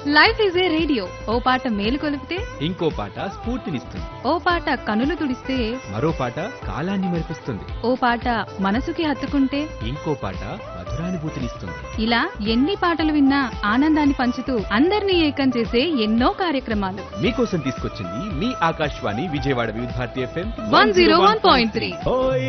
Life is a radio, ఓ పాట మేలు కొలిపితే ఇంకో పాట స్ఫూర్తినిస్తుంది. ఓ పాట కనులు తుడిస్తే మరో పాట కాలాన్ని మెరిపిస్తుంది. ఓ పాట మనసుకి హత్తుకుంటే ఇంకో పాట మధురానుభూతినిస్తుంది. ఇలా ఎన్ని పాటలు విన్నా ఆనందాన్ని పంచుతూ అందరినీ ఏకం చేసే ఎన్నో కార్యక్రమాలు మీకోసం తీసుకొచ్చింది మీ ఆకాశవాణి విజయవాడ వివిధ భారతి FM 101.3.